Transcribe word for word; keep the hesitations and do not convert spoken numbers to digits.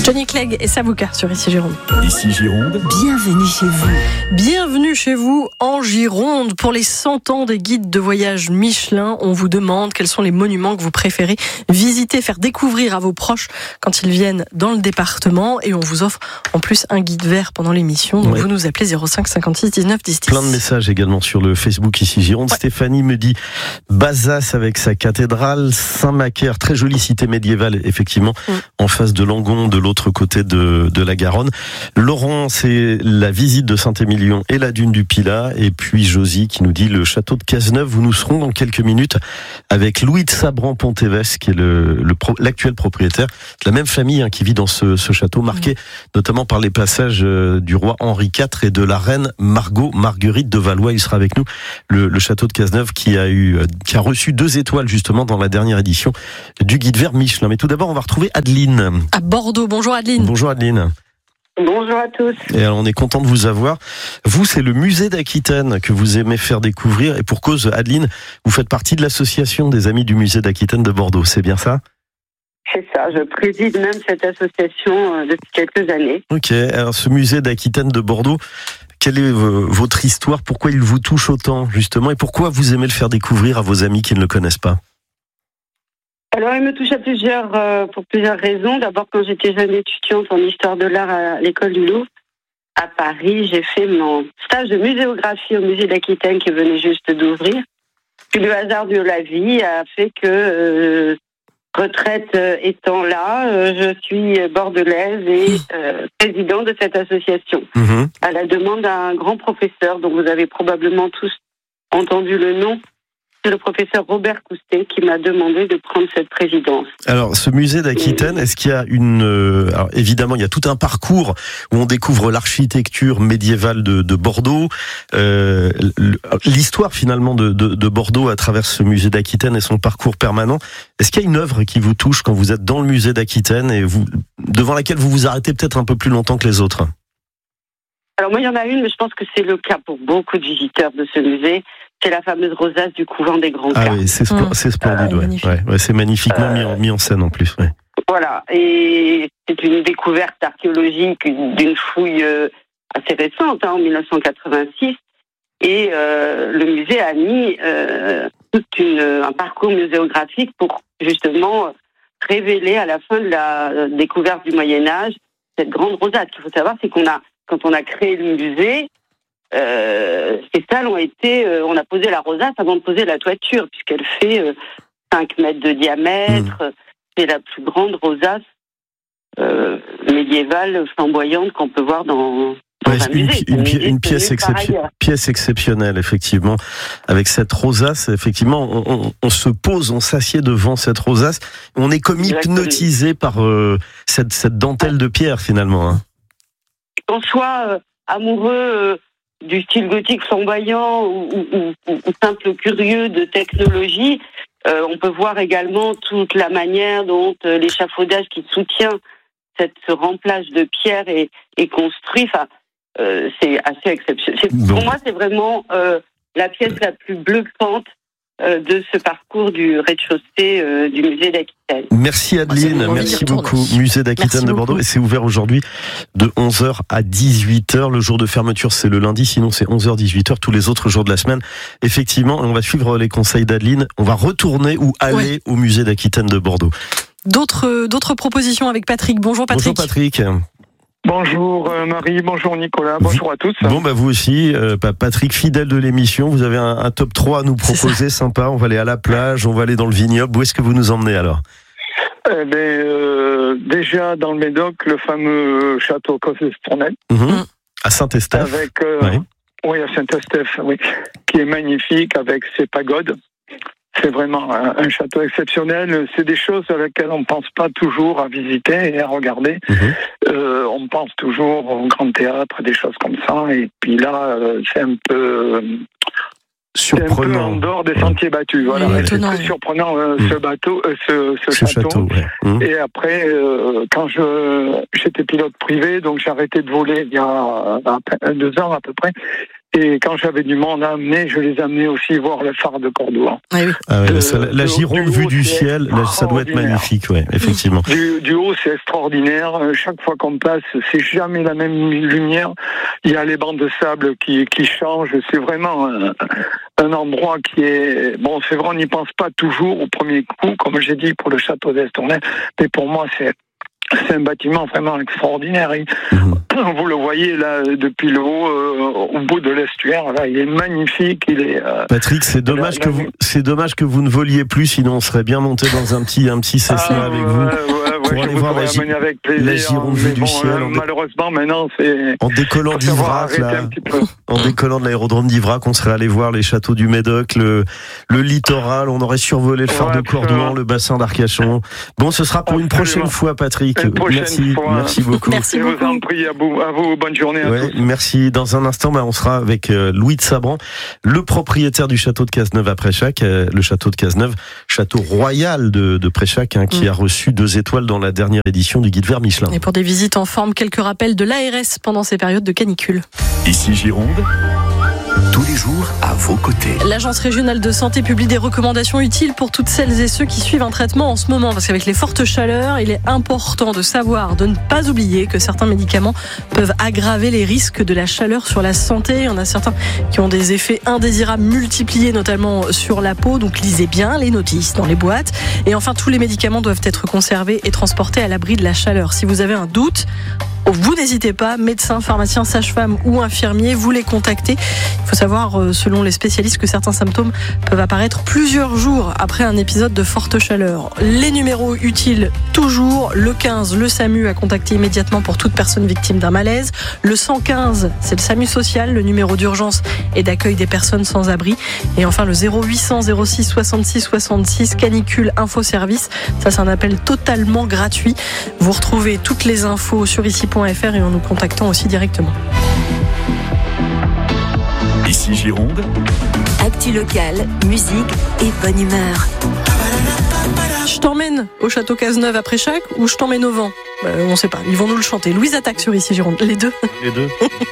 Johnny Clegg et Savouka sur Ici Gironde. Ici Gironde. Bienvenue chez vous. Bienvenue chez vous en Gironde. Pour les cent ans des guides de voyage Michelin, on vous demande quels sont les monuments que vous préférez visiter, faire découvrir à vos proches quand ils viennent dans le département. Et on vous offre en plus un guide vert pendant l'émission. Donc ouais. Vous nous appelez zéro cinq cinquante-six dix-neuf dix dix. Plein de messages également sur le Facebook Ici Gironde. Ouais. Stéphanie me dit Bazas avec sa cathédrale, Saint-Macaire, très jolie cité médiévale effectivement, mmh. en face de Langon, de l'autre côté de, de la Garonne. Laurent, c'est la visite de Saint-Émilion et la dune du Pilat. Et puis Josie qui nous dit le château de Cazeneuve, où nous serons dans quelques minutes avec Louis de Sabran-Pontévès, qui est le, le pro, l'actuel propriétaire de la même famille hein, qui vit dans ce, ce château, marqué mmh. notamment par les passages euh, du roi Henri quatre et de la reine Margot Marguerite de Valois. Il sera avec nous, le, le château de Cazeneuve qui a eu, euh, qui a reçu deux étoiles justement dans la dernière édition du guide vert Michelin. Mais tout d'abord, on va retrouver Adeline. À Bordeaux. Bonjour Adeline. Bonjour Adeline. Bonjour à tous. Et alors on est content de vous avoir. Vous, c'est le musée d'Aquitaine que vous aimez faire découvrir. Et pour cause, Adeline, vous faites partie de l'association des Amis du musée d'Aquitaine de Bordeaux. C'est bien ça ? C'est ça, je préside même cette association depuis quelques années. Ok, alors ce musée d'Aquitaine de Bordeaux, quelle est votre histoire ? Pourquoi il vous touche autant, justement ? Et pourquoi vous aimez le faire découvrir à vos amis qui ne le connaissent pas ? Alors, il me touche à plusieurs, euh, pour plusieurs raisons. D'abord, quand j'étais jeune étudiante en histoire de l'art à l'école du Louvre, à Paris, j'ai fait mon stage de muséographie au musée d'Aquitaine qui venait juste d'ouvrir. Puis le hasard de la vie a fait que, euh, retraite étant là, euh, je suis bordelaise et euh, présidente de cette association. Mmh. À la demande d'un grand professeur dont vous avez probablement tous entendu le nom. C'est le professeur Robert Coustet qui m'a demandé de prendre cette présidence. Alors, ce musée d'Aquitaine, est-ce qu'il y a une... Euh, alors, évidemment, il y a tout un parcours où on découvre l'architecture médiévale de, de Bordeaux, euh, l'histoire finalement de, de, de Bordeaux à travers ce musée d'Aquitaine et son parcours permanent. Est-ce qu'il y a une œuvre qui vous touche quand vous êtes dans le musée d'Aquitaine et vous, devant laquelle vous vous arrêtez peut-être un peu plus longtemps que les autres ? Alors moi, il y en a une, mais je pense que c'est le cas pour beaucoup de visiteurs de ce musée. C'est la fameuse rosace du couvent des Grands Cas. Ah oui, c'est, spl- c'est splendide, euh, ouais. Ouais, ouais, c'est magnifiquement euh, mis, en, mis en scène en plus. Ouais. Voilà, et c'est une découverte archéologique d'une fouille assez récente, hein, en dix-neuf cent quatre-vingt-six, et euh, le musée a mis euh, tout une, un parcours muséographique pour justement révéler à la fin de la découverte du Moyen-Âge cette grande rosace. Ce qu'il faut savoir, c'est qu'on a, quand on a créé le musée, Euh, ces salles ont été, euh, on a posé la rosace avant de poser la toiture, puisqu'elle fait euh, cinq mètres de diamètre. Mmh. C'est la plus grande rosace euh, médiévale flamboyante qu'on peut voir dans, dans ouais, un une, musée. Une, musée une pièce, exception, pièce exceptionnelle, effectivement. Avec cette rosace, effectivement, on, on, on se pose, on s'assied devant cette rosace. On est comme hypnotisé par euh, cette, cette dentelle de pierre, finalement. Hein. Qu'on soit euh, amoureux... Euh, du style gothique flamboyant ou, ou, ou, ou simple curieux de technologie, euh, on peut voir également toute la manière dont euh, l'échafaudage qui soutient cette, ce remplage de pierre est, est construit. Enfin, euh, c'est assez exceptionnel. C'est, bon. Pour moi, c'est vraiment euh, la pièce la plus bluffante euh, de ce parcours du rez-de-chaussée euh, du musée d'Aquitaine. Merci Adeline, oh, merci beaucoup. Musée d'Aquitaine merci de Bordeaux. Beaucoup. Et c'est ouvert aujourd'hui de onze heures à dix-huit heures. Le jour de fermeture, c'est le lundi, sinon c'est onze heures dix-huit heures tous les autres jours de la semaine. Effectivement, on va suivre les conseils d'Adeline. On va retourner ou aller ouais. au musée d'Aquitaine de Bordeaux. D'autres, d'autres propositions avec Patrick. Bonjour Patrick. Bonjour Patrick. Bonjour euh, Marie, bonjour Nicolas, bonjour vous, à tous. Bon bah vous aussi, euh, Patrick, fidèle de l'émission, vous avez un, un top trois à nous proposer, sympa, on va aller à la plage, on va aller dans le vignoble, où est-ce que vous nous emmenez alors ? Eh ben, euh, déjà dans le Médoc, le fameux château Cosses-Tournelle. Mmh. À Saint-Estèphe. Avec, euh, oui. oui, à Saint-Estèphe, oui, qui est magnifique avec ses pagodes. C'est vraiment un, un château exceptionnel. C'est des choses à laquelle on ne pense pas toujours à visiter et à regarder. Mmh. Euh, on pense toujours au grand théâtre, des choses comme ça. Et puis là, euh, c'est un peu... Euh, surprenant. C'est un peu en dehors des sentiers battus. Voilà. Oui, c'est très surprenant euh, mmh. ce bateau, euh, ce, ce, ce château. château ouais. mmh. Et après, euh, quand je j'étais pilote privé, donc j'ai arrêté de voler il y a deux ans à peu près. Et quand j'avais du monde à amener, je les amenais aussi voir le phare de Cordoue. Ah oui. Ah ouais, De- ça, la, la de- Gironde du vue haut, du c'est ciel, là, ça doit être extraordinaire. magnifique, ouais, effectivement. Du, du haut, c'est extraordinaire. Euh, Chaque fois qu'on passe, c'est jamais la même lumière. Il y a les bancs de sable qui, qui changent. C'est vraiment un, un endroit qui est... Bon, c'est vrai, on n'y pense pas toujours au premier coup, comme j'ai dit, pour le château d'Estournel. Mais pour moi, c'est... C'est un bâtiment vraiment extraordinaire. Il- Mhm. Vous le voyez là depuis le haut, euh, au bout de l'estuaire. Là, il est magnifique. Il est. euh, Patrick, c'est dommage la- que la- vous, c'est dommage que vous ne voliez plus, sinon on serait bien monté dans un petit, un petit Cessna ah, avec ouais, vous. ouais, ouais, pour je aller vous voir aurais la Gi- amené avec plaisir, la Gironde mais vue du bon, ciel, euh, en dé- malheureusement, maintenant, c'est. En décollant faut savoir d'Ivrac, arrêter là, un petit peu. en décollant de l'aérodrome d'Ivrac, on serait allé voir les châteaux du Médoc, le, le littoral, on aurait survolé le phare Ouais, de Cordouan, le bassin d'Arcachon. Bon, ce sera pour une Absolument. prochaine fois, Patrick. Une prochaine merci, fois. merci beaucoup. Merci Je vous beaucoup. en prie, à vous, à vous bonne journée à Ouais, tous. merci. Dans un instant, bah, on sera avec euh, Louis de Sabran, le propriétaire du château de Cazeneuve à Préchac, euh, le château de Cazeneuve, château royal de, de Préchac, hein, qui Mm. a reçu deux étoiles dans la dernière édition du Guide vert Michelin. Et pour des visites en forme, quelques rappels de l'A R S pendant ces périodes de canicule. Ici Gironde, tous les jours à vos côtés. L'Agence régionale de santé publie des recommandations utiles pour toutes celles et ceux qui suivent un traitement en ce moment. Parce qu'avec les fortes chaleurs, il est important de savoir, de ne pas oublier que certains médicaments peuvent aggraver les risques de la chaleur sur la santé. Il y en a certains qui ont des effets indésirables multipliés, notamment sur la peau. Donc lisez bien les notices dans les boîtes. Et enfin, tous les médicaments doivent être conservés et transportés à l'abri de la chaleur. Si vous avez un doute, vous n'hésitez pas, médecin, pharmacien, sage-femme ou infirmier, vous les contactez. Il faut savoir, selon les spécialistes, que certains symptômes peuvent apparaître plusieurs jours après un épisode de forte chaleur. Les numéros utiles, toujours, le quinze, le SAMU à contacter immédiatement pour toute personne victime d'un malaise. Le cent quinze, c'est le SAMU social, le numéro d'urgence et d'accueil des personnes sans abri. Et enfin, le zéro huit cents zéro six soixante-six soixante-six, canicule info service. Ça, c'est un appel totalement gratuit. Vous retrouvez toutes les infos sur ici point f r et en nous contactant aussi directement. Ici Gironde, Actu locale, musique et bonne humeur. Je t'emmène au château Cazeneuve à Préchac ou je t'emmène au vent? euh, On ne sait pas, ils vont nous le chanter. Louise Attaque sur ici Gironde, les deux. Les deux.